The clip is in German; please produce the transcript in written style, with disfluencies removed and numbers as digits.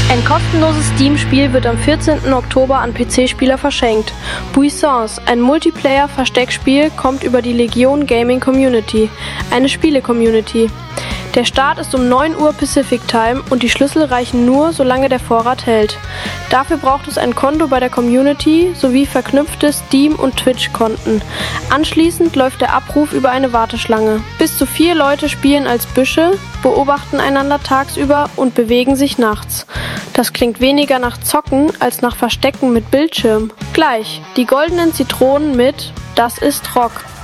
Ein kostenloses Steam-Spiel wird am 14. Oktober an PC-Spieler verschenkt. Buissance, ein Multiplayer-Versteckspiel, kommt über die Legion Gaming Community, eine Spiele-Community. Der Start ist um 9 Uhr Pacific Time und die Schlüssel reichen nur, solange der Vorrat hält. Dafür braucht es ein Konto bei der Community sowie verknüpfte Steam- und Twitch-Konten. Anschließend läuft der Abruf über eine Warteschlange. Bis zu 4 Leute spielen als Büsche, beobachten einander tagsüber und bewegen sich nachts. Das klingt weniger nach Zocken als nach Verstecken mit Bildschirm. Gleich, die goldenen Zitronen mit Das ist Rock.